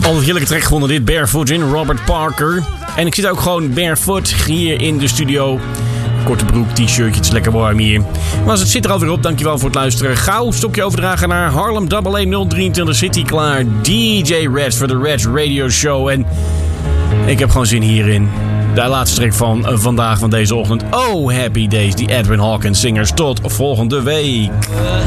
Altijd heerlijke track gevonden dit. Barefoot in Robert Parker. En ik zit ook gewoon barefoot hier in de studio. Korte broek, t-shirtje, het is lekker warm hier. Maar het zit er alweer op, dankjewel voor het luisteren. Gauw stokje overdragen naar Harlem 023 City klaar. DJ Reds voor de Reds Radio Show. En ik heb gewoon zin hierin. De laatste track van vandaag, van deze ochtend. Oh, Happy Days, die Edwin Hawkins Singers. Tot volgende week.